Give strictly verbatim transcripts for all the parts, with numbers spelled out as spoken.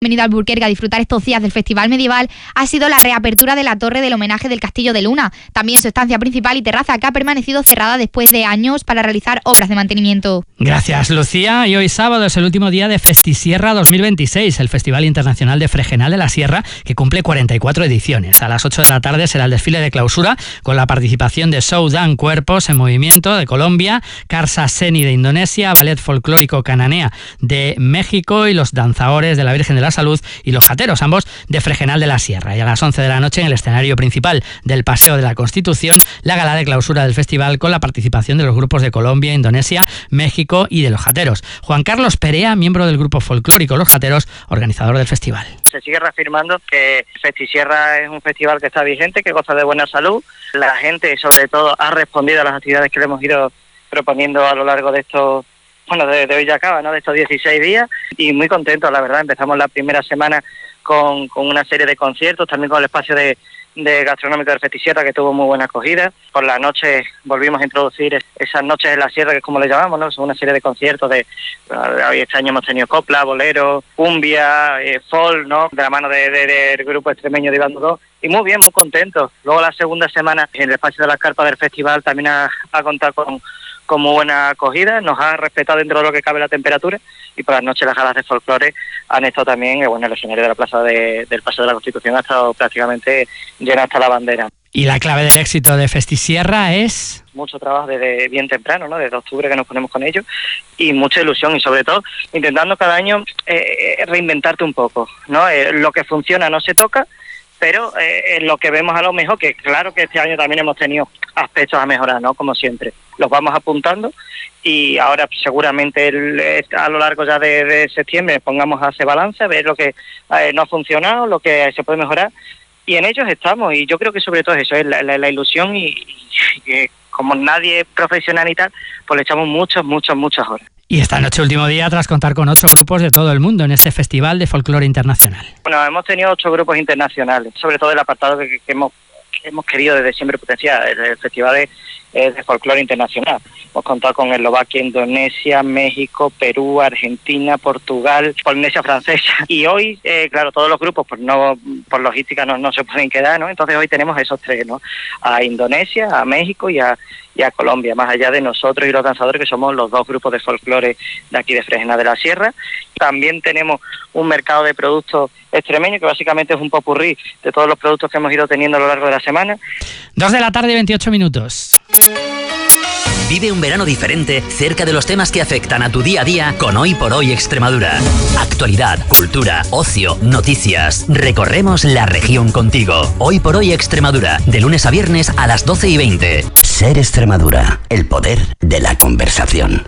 venido a Alburquerque a disfrutar estos días del Festival Medieval ha sido la reapertura de la torre del homenaje del Castillo de Luna. También su estancia principal y terraza, que ha permanecido cerrada después de años para realizar obras de mantenimiento. Gracias, Lucía. Y hoy sábado es el último día de Festisierra dos mil veintiséis, el Festival Internacional de Fregenal de la Sierra, que cumple cuarenta y cuatro ediciones. A las ocho de la tarde será el desfile de clausura con la participación de Show Dan Cuerpos en Movimiento de Colombia, Karsa Seni de Indonesia, Ballet Folclórico Cananea de México y los danzadores de la Virgen de la Salud y los jateros, ambos de Fregenal de la Sierra. Y a las once de la noche en el escenario principal del Paseo de la Constitución, la gala de clausura del festival con la participación de los grupos de Colombia, Indonesia, México y de los jateros. Juan Carlos Perea, miembro del grupo folclórico Los Jateros, organizador del festival. Se sigue reafirmando que Festisierra es un festival que está vigente, que goza de buena salud. La gente, sobre todo, ha respondido a las actividades que le hemos ido proponiendo a lo largo de estos, bueno, de, de hoy ya acaba, ¿no?, de estos dieciséis días, y muy contentos, la verdad. Empezamos la primera semana con, con una serie de conciertos, también con el espacio de, de gastronómico del Festisierra, que tuvo muy buena acogida. Por la noche volvimos a introducir esas noches en la sierra, que es como le llamamos, ¿no? Son una serie de conciertos de, hoy este año hemos tenido copla, bolero, cumbia, eh, folk, ¿no?, de la mano de, de, del grupo extremeño de Iván Dudó. Y muy bien, muy contentos. Luego la segunda semana en el espacio de las carpas del festival también ha, ha contado con, con muy buena acogida, nos ha respetado dentro de lo que cabe la temperatura, y por las noches las galas de folclore han estado también, bueno, el escenario de la plaza de, del Paseo de la Constitución ha estado prácticamente lleno hasta la bandera. Y la clave del éxito de Festisierra es mucho trabajo desde bien temprano, ¿no?, desde octubre que nos ponemos con ello, y mucha ilusión, y sobre todo intentando cada año eh, reinventarte un poco, ¿no? Eh, lo que funciona no se toca, pero eh, en lo que vemos a lo mejor, que claro que este año también hemos tenido aspectos a mejorar, ¿no?, como siempre, los vamos apuntando, y ahora seguramente el, a lo largo ya de, de septiembre pongamos a hacer balance, a ver lo que eh, no ha funcionado, lo que se puede mejorar, y en ellos estamos. Y yo creo que sobre todo eso es la, la, la ilusión, y, y que como nadie es profesional y tal, pues le echamos muchas, muchas, muchas horas. Y esta noche, último día, tras contar con ocho grupos de todo el mundo en este Festival de Folclore Internacional. Bueno, hemos tenido ocho grupos internacionales, sobre todo el apartado que, que, hemos, que hemos querido desde siempre potenciar, el, el Festival de, eh, de Folclore Internacional. Hemos contado con Eslovaquia, Indonesia, México, Perú, Argentina, Portugal, Polinesia Francesa. Y hoy, eh, claro, todos los grupos, pues no, por logística no, no se pueden quedar, ¿no? Entonces hoy tenemos esos tres, ¿no? A Indonesia, a México y a, y a Colombia, más allá de nosotros y los danzadores, que somos los dos grupos de folclore de aquí de Fregenal de la Sierra. También tenemos un mercado de productos extremeños, que básicamente es un popurrí de todos los productos que hemos ido teniendo a lo largo de la semana. Dos de la tarde, veintiocho minutos. Vive un verano diferente cerca de los temas que afectan a tu día a día con Hoy por Hoy Extremadura. Actualidad, cultura, ocio, noticias. Recorremos la región contigo. Hoy por Hoy Extremadura, de lunes a viernes a las doce y veinte. Ser Extremadura, el poder de la conversación.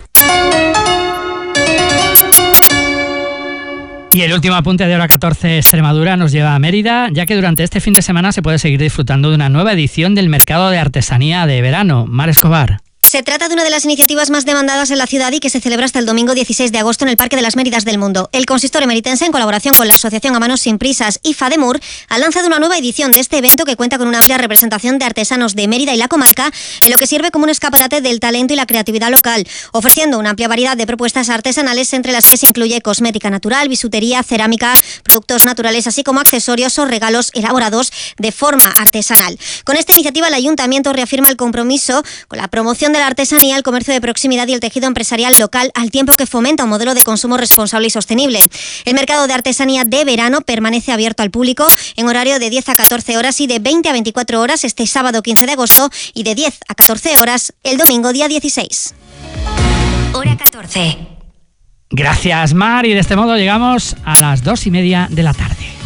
Y el último apunte de Hora catorce Extremadura nos lleva a Mérida, ya que durante este fin de semana se puede seguir disfrutando de una nueva edición del Mercado de Artesanía de Verano. Mar Escobar. Se trata de una de las iniciativas más demandadas en la ciudad y que se celebra hasta el domingo dieciséis de agosto en el Parque de las Méridas del Mundo. El consistorio meritense, en colaboración con la Asociación A Manos Sin Prisas y FADEMUR, ha lanzado una nueva edición de este evento que cuenta con una amplia representación de artesanos de Mérida y la comarca, en lo que sirve como un escaparate del talento y la creatividad local, ofreciendo una amplia variedad de propuestas artesanales, entre las que se incluye cosmética natural, bisutería, cerámica, productos naturales, así como accesorios o regalos elaborados de forma artesanal. Con esta iniciativa, el Ayuntamiento reafirma el compromiso con la promoción de la artesanía, el comercio de proximidad y el tejido empresarial local, al tiempo que fomenta un modelo de consumo responsable y sostenible. El mercado de artesanía de verano permanece abierto al público en horario de diez a catorce horas y de veinte a veinticuatro horas este sábado quince de agosto y de diez a catorce horas el domingo día dieciséis. Hora catorce. Gracias, Mar, y de este modo llegamos a las dos y media de la tarde.